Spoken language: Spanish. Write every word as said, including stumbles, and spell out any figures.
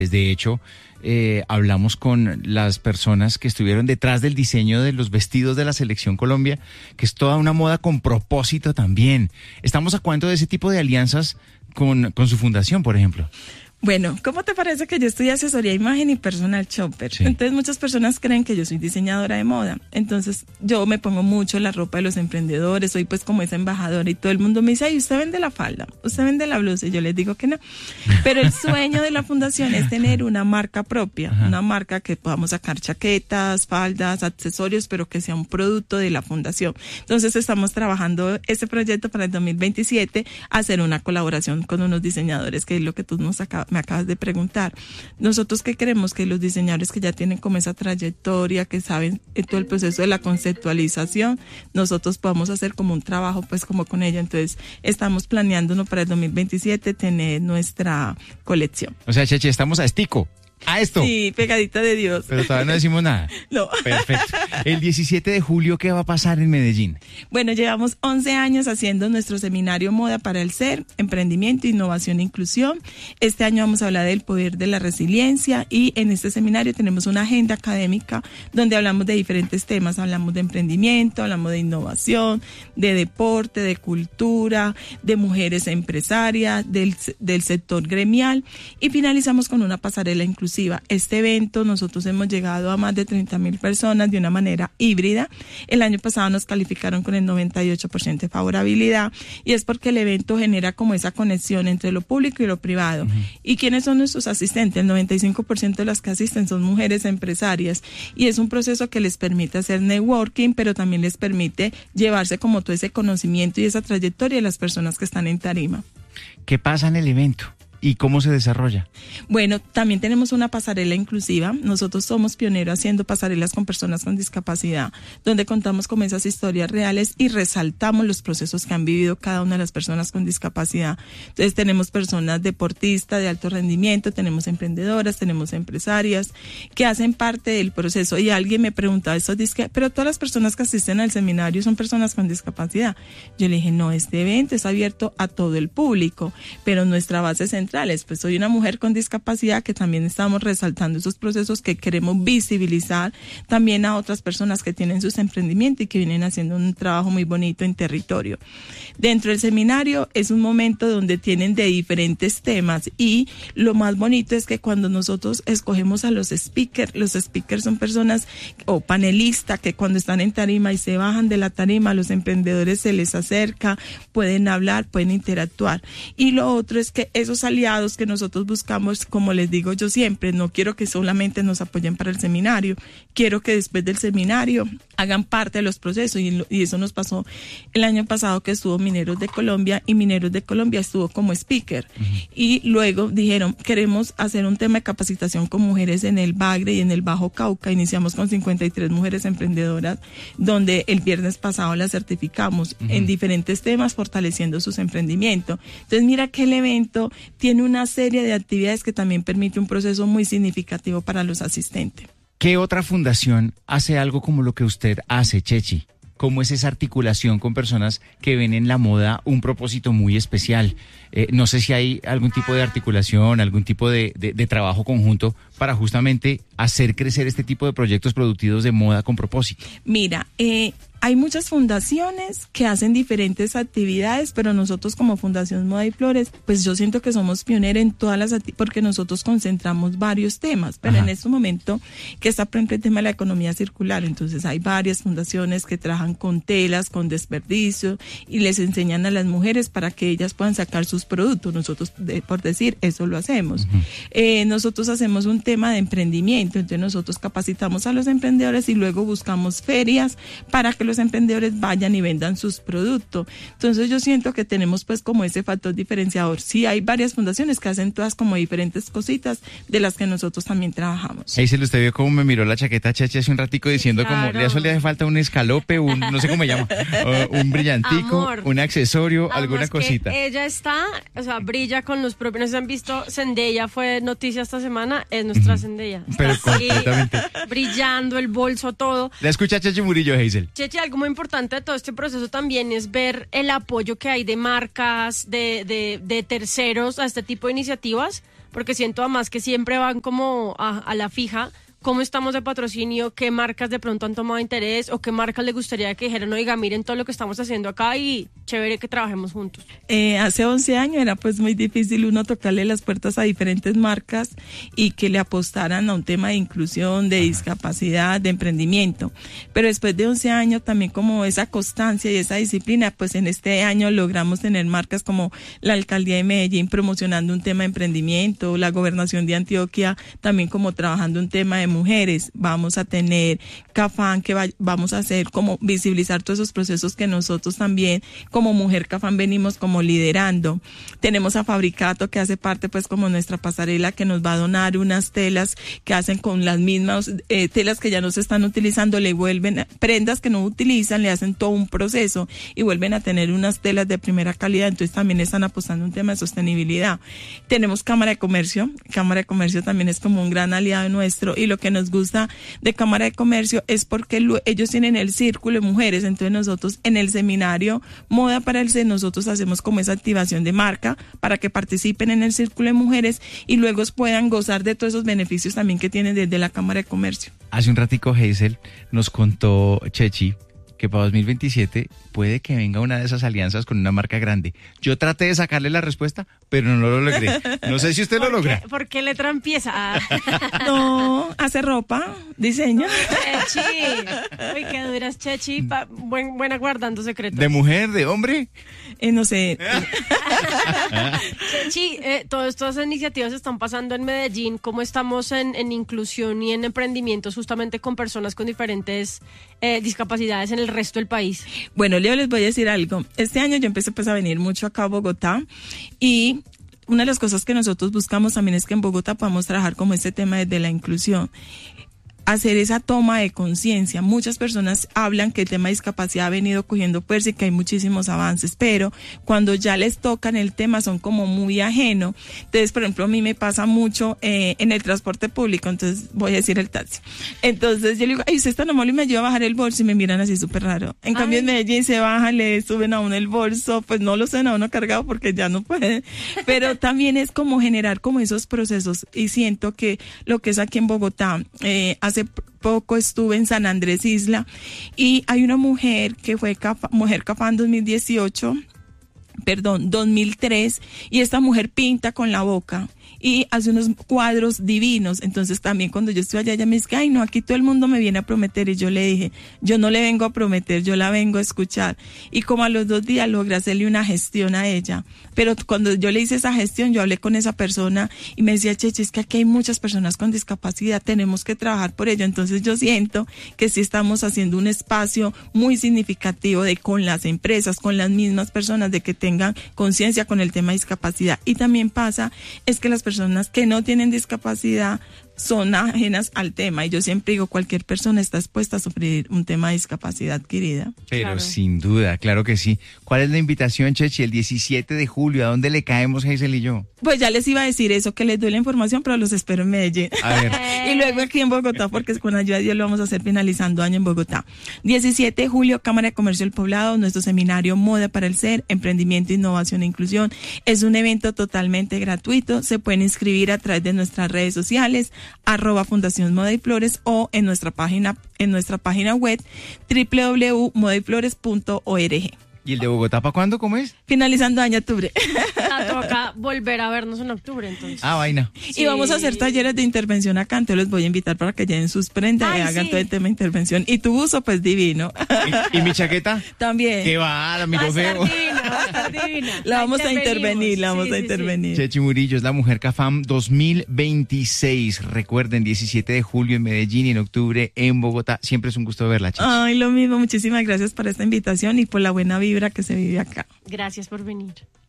De hecho, eh, hablamos con las personas que estuvieron detrás del diseño de los vestidos de la Selección Colombia, que es toda una moda con propósito también. ¿Estamos a cuánto de ese tipo de alianzas con, con su fundación, por ejemplo? Bueno, ¿cómo te parece que yo estudié asesoría imagen y personal shopper? Sí. Entonces muchas personas creen que yo soy diseñadora de moda. Entonces yo me pongo mucho la ropa de los emprendedores, soy pues como esa embajadora y todo el mundo me dice, ay, usted vende la falda, usted vende la blusa, y yo les digo que no. Pero el sueño de la fundación es tener una marca propia, Ajá. una marca que podamos sacar chaquetas, faldas, accesorios, pero que sea un producto de la fundación. Entonces estamos trabajando este proyecto para el dos mil veintisiete, hacer una colaboración con unos diseñadores, que es lo que tú nos acabas me acabas de preguntar. Nosotros que queremos que los diseñadores que ya tienen como esa trayectoria, que saben todo el proceso de la conceptualización, nosotros podamos hacer como un trabajo pues como con ella. Entonces estamos planeándonos para el dos mil veintisiete tener nuestra colección. O sea, Chechi, estamos a estico. ¿A esto? Sí, pegadita de Dios. Pero todavía no decimos nada. No. Perfecto. El diecisiete de julio, ¿qué va a pasar en Medellín? Bueno, llevamos once años haciendo nuestro seminario Moda para el Ser, Emprendimiento, Innovación e Inclusión. Este año vamos a hablar del poder de la resiliencia y en este seminario tenemos una agenda académica donde hablamos de diferentes temas. Hablamos de emprendimiento, hablamos de innovación, de deporte, de cultura, de mujeres empresarias, del, del sector gremial y finalizamos con una pasarela inclusiva. Este evento nosotros hemos llegado a más de treinta mil personas de una manera híbrida. El año pasado nos calificaron con el noventa y ocho por ciento de favorabilidad y es porque el evento genera como esa conexión entre lo público y lo privado. Uh-huh. ¿Y quiénes son nuestros asistentes? El noventa y cinco por ciento de las que asisten son mujeres empresarias y es un proceso que les permite hacer networking, pero también les permite llevarse como todo ese conocimiento y esa trayectoria de las personas que están en tarima. ¿Qué pasa en el evento? ¿Y cómo se desarrolla? Bueno, también tenemos una pasarela inclusiva. Nosotros somos pioneros haciendo pasarelas con personas con discapacidad, donde contamos con esas historias reales y resaltamos los procesos que han vivido cada una de las personas con discapacidad. Entonces tenemos personas deportistas de alto rendimiento, tenemos emprendedoras, tenemos empresarias que hacen parte del proceso. Y alguien me preguntaba, eso dice, pero todas las personas que asisten al seminario son personas con discapacidad. Yo le dije, no, este evento es abierto a todo el público, pero nuestra base central pues soy una mujer con discapacidad que también estamos resaltando esos procesos que queremos visibilizar también a otras personas que tienen sus emprendimientos y que vienen haciendo un trabajo muy bonito en territorio. Dentro del seminario es un momento donde tienen de diferentes temas y lo más bonito es que cuando nosotros escogemos a los speakers, los speakers son personas o panelistas que cuando están en tarima y se bajan de la tarima, los emprendedores se les acerca, pueden hablar, pueden interactuar. Y lo otro es que esos aliados que nosotros buscamos, como les digo yo siempre, no quiero que solamente nos apoyen para el seminario, quiero que después del seminario hagan parte de los procesos y, y eso nos pasó el año pasado que estuvo Mineros de Colombia y Mineros de Colombia estuvo como speaker uh-huh. y luego dijeron, queremos hacer un tema de capacitación con mujeres en el Bagre y en el Bajo Cauca. Iniciamos con cincuenta y tres mujeres emprendedoras donde el viernes pasado las certificamos uh-huh. en diferentes temas fortaleciendo sus emprendimientos. Entonces mira que el evento tiene una serie de actividades que también permite un proceso muy significativo para los asistentes. ¿Qué otra fundación hace algo como lo que usted hace, Chechi? ¿Cómo es esa articulación con personas que ven en la moda un propósito muy especial? Eh, no sé si hay algún tipo de articulación, algún tipo de, de, de trabajo conjunto para justamente hacer crecer este tipo de proyectos productivos de moda con propósito. Mira, eh, hay muchas fundaciones que hacen diferentes actividades, pero nosotros como Fundación Moda y Flores, pues yo siento que somos pioneros en todas las actividades porque nosotros concentramos varios temas, pero Ajá. en este momento que está por ejemplo el tema de la economía circular, entonces hay varias fundaciones que trabajan con telas, con desperdicio y les enseñan a las mujeres para que ellas puedan sacar sus productos. Nosotros, de, por decir, eso lo hacemos. Uh-huh. Eh, nosotros hacemos un tema de emprendimiento, entonces nosotros capacitamos a los emprendedores y luego buscamos ferias para que los emprendedores vayan y vendan sus productos. Entonces yo siento que tenemos pues como ese factor diferenciador. Sí hay varias fundaciones que hacen todas como diferentes cositas de las que nosotros también trabajamos. Ahí se lo usted vio cómo me miró la chaqueta Chechi hace un ratico diciendo claro. como, ¿le le hace falta un escalope, un, no sé cómo se llama, uh, un brillantico, Amor. un accesorio, Además alguna cosita? Ella está, o sea, brilla con los propios, no se han visto, Zendaya fue noticia esta semana, es nuestra uh-huh. Zendaya. Pero completamente. Brillando, el bolso, todo. La escucha Chechi Murillo, Hazel. Chechi, algo muy importante de todo este proceso también es ver el apoyo que hay de marcas, de, de, de terceros a este tipo de iniciativas, porque siento además que siempre van como a, a la fija. ¿Cómo estamos de patrocinio? ¿Qué marcas de pronto han tomado interés? ¿O qué marcas le gustaría que dijeran, oiga, miren todo lo que estamos haciendo acá y chévere que trabajemos juntos? Eh, hace once años era pues muy difícil uno tocarle las puertas a diferentes marcas y que le apostaran a un tema de inclusión, de discapacidad, de emprendimiento. Pero después de once años también como esa constancia y esa disciplina, pues en este año logramos tener marcas como la Alcaldía de Medellín promocionando un tema de emprendimiento, la Gobernación de Antioquia también como trabajando un tema de mujeres, vamos a tener Cafán que va, vamos a hacer como visibilizar todos esos procesos que nosotros también como Mujer Cafán venimos como liderando. Tenemos a Fabricato que hace parte pues como nuestra pasarela que nos va a donar unas telas que hacen con las mismas eh, telas que ya no se están utilizando, le vuelven prendas que no utilizan, le hacen todo un proceso y vuelven a tener unas telas de primera calidad, entonces también están apostando un tema de sostenibilidad. Tenemos Cámara de Comercio, Cámara de Comercio también es como un gran aliado nuestro y lo que nos gusta de Cámara de Comercio es porque lo, ellos tienen el círculo de mujeres, entonces nosotros en el seminario Moda para el Ser, nosotros hacemos como esa activación de marca para que participen en el círculo de mujeres y luego puedan gozar de todos esos beneficios también que tienen desde la Cámara de Comercio. Hace un ratico Hazel nos contó, Chechi, que para dos mil veintisiete puede que venga una de esas alianzas con una marca grande. Yo traté de sacarle la respuesta, pero no lo logré. No sé si usted lo logra. ¿Por qué letra empieza? Ah. No, hace ropa, diseño. Chechi. Uy, qué duras, Chechi. Pa, buen, buena guardando secretos. ¿De mujer, de hombre? Eh, no sé. Chechi, eh, todas estas iniciativas están pasando en Medellín. ¿Cómo estamos en, en inclusión y en emprendimientos justamente con personas con diferentes eh, discapacidades en el resto del país? Bueno, Leo, les voy a decir algo. Este año yo empecé pues a venir mucho acá a Bogotá y una de las cosas que nosotros buscamos también es que en Bogotá podamos trabajar como este tema desde la inclusión. Hacer esa toma de conciencia. Muchas personas hablan que el tema de discapacidad ha venido cogiendo fuerza y que hay muchísimos avances, pero cuando ya les tocan el tema son como muy ajeno. Entonces, por ejemplo, a mí me pasa mucho eh, en el transporte público, entonces voy a decir el taxi. Entonces yo le digo, ay, usted está normal y me ayuda a bajar el bolso y me miran así súper raro. En ay. Cambio en Medellín se bajan, le suben a uno el bolso, pues no lo suben a uno cargado porque ya no puede. Pero también es como generar como esos procesos y siento que lo que es aquí en Bogotá, eh, hace poco estuve en San Andrés Isla y hay una mujer que fue Cafá, Mujer Cafán dos mil dieciocho, perdón, dos mil tres, y esta mujer pinta con la boca y hace unos cuadros divinos. Entonces también cuando yo estuve allá, ella me dice, ay no, aquí todo el mundo me viene a prometer, y yo le dije, yo no le vengo a prometer, yo la vengo a escuchar. Y como a los dos días logré hacerle una gestión a ella, pero cuando yo le hice esa gestión, yo hablé con esa persona y me decía, Chechi, es que aquí hay muchas personas con discapacidad, tenemos que trabajar por ello. Entonces yo siento que sí estamos haciendo un espacio muy significativo de con las empresas, con las mismas personas, de que tengan conciencia con el tema de discapacidad. Y también pasa, es que las personas que no tienen discapacidad son ajenas al tema, y yo siempre digo, cualquier persona está expuesta a sufrir un tema de discapacidad adquirida. Pero claro. Sin duda, claro que sí. ¿Cuál es la invitación, Chechi? El diecisiete de julio, ¿a dónde le caemos, Hazel y yo? Pues ya les iba a decir eso, que les doy la información, pero los espero en Medellín. A ver. Y luego aquí en Bogotá, porque con ayuda de Dios lo vamos a hacer finalizando año en Bogotá. diecisiete de julio, Cámara de Comercio del Poblado, nuestro seminario Moda para el Ser, Emprendimiento, Innovación e Inclusión. Es un evento totalmente gratuito, se pueden inscribir a través de nuestras redes sociales, arroba Fundación Moda y Flores, o en nuestra página, en nuestra página web doble u doble u doble u punto moda y flores punto org. ¿Y el de Bogotá para cuándo? ¿Cómo es? Finalizando año, octubre. Ah, toca volver a vernos en octubre, entonces. Ah, vaina. Sí. Y vamos a hacer talleres de intervención acá, entonces los voy a invitar para que lleven sus prendas y hagan sí. todo el tema de intervención. Y tu uso, pues divino. ¿Y, y mi chaqueta? También. ¿Qué va? La miro feo. Divina, va a estar divina. La vamos a intervenir, la vamos sí, a intervenir. Sí. Chechi Murillo es la Mujer Cafam dos mil veintiséis. Recuerden, diecisiete de julio en Medellín y en octubre en Bogotá. Siempre es un gusto verla, Chechi. Ay, lo mismo. Muchísimas gracias por esta invitación y por la buena vibra que se vive acá. Gracias por venir.